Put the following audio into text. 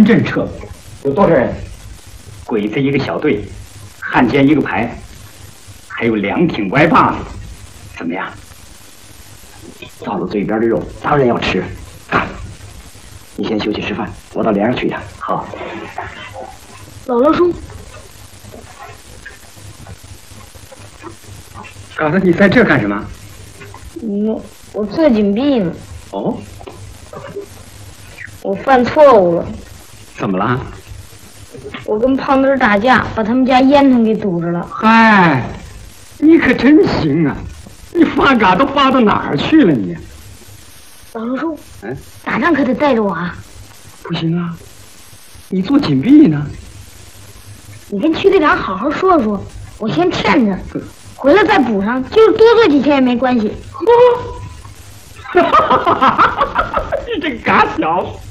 阵撤。 有多少人？ 鬼子一个小队，汉奸一个排，还有2挺歪把子。怎么样？ 造了嘴边的肉，当然要吃。你先休息吃饭，我到连上去一趟。 好。 老叔， 刚才你在这干什么？ 我做紧闭呢。 哦。 我犯错误了。 怎么了？ 我跟胖墩打架，把他们家烟囱给堵着了。 嗨，你可真行啊！你发嘎都发到哪儿去了你？ 老叔，打仗可得带着我啊！ 不行啊，你做紧闭呢。 你跟区队长好好说说，我先欠着，回来再补上，就是多做几天也没关系。 哈哈哈哈哈！你这个嘎小子！